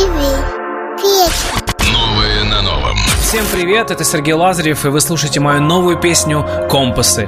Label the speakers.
Speaker 1: Живи. Песня.
Speaker 2: Новое на новом.
Speaker 3: Всем привет, это Сергей Лазарев, и вы слушаете мою новую песню «Компасы».